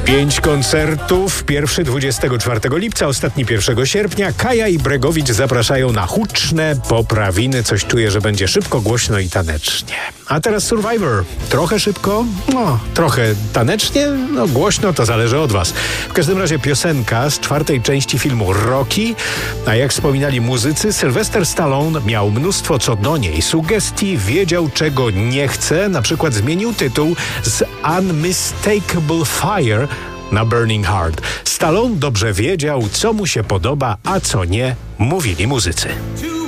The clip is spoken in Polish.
5 koncertów, pierwszy 24 lipca, ostatni 1 sierpnia. Kaja i Bregowicz zapraszają na huczne poprawiny. Coś czuję, że będzie szybko, głośno i tanecznie. A teraz Survivor. Trochę szybko, trochę tanecznie, głośno, to zależy od was. W każdym razie piosenka z 4. części filmu Rocky, a jak wspominali muzycy, Sylvester Stallone miał mnóstwo co do niej sugestii, wiedział czego nie chce, na przykład zmienił tytuł z Unmistakable Fire na Burning Heart. Stallone dobrze wiedział, co mu się podoba, a co nie, mówili muzycy.